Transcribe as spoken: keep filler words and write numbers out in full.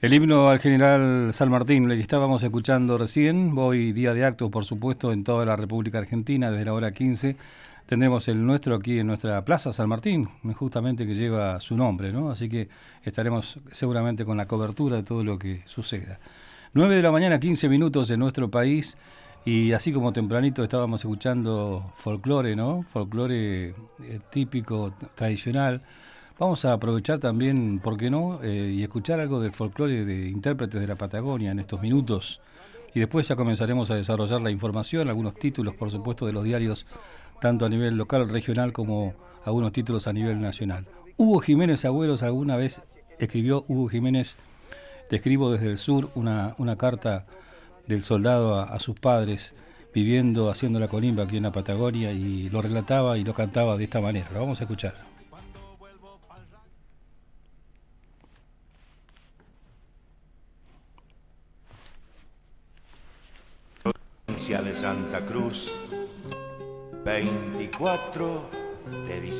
El himno al general San Martín, el que estábamos escuchando recién. Hoy día de actos, por supuesto, en toda la República Argentina, desde la hora quince. Tendremos el nuestro aquí en nuestra Plaza San Martín, justamente que lleva su nombre, ¿no? Así que estaremos seguramente con la cobertura de todo lo que suceda. nueve de la mañana, quince minutos en nuestro país, y así como tempranito estábamos escuchando folclore, ¿no? Folclore eh, típico, tradicional. Vamos a aprovechar también, ¿por qué no?, eh, y escuchar algo del folclore de intérpretes de la Patagonia en estos minutos. Y después ya comenzaremos a desarrollar la información, algunos títulos, por supuesto, de los diarios, tanto a nivel local, regional, como algunos títulos a nivel nacional. Hugo Jiménez Agüeros alguna vez escribió, Hugo Jiménez, te escribo desde el sur, una, una carta del soldado a, a sus padres, viviendo, haciendo la colimba aquí en la Patagonia, y lo relataba y lo cantaba de esta manera. Lo vamos a escuchar. De Santa Cruz, veinticuatro de diciembre.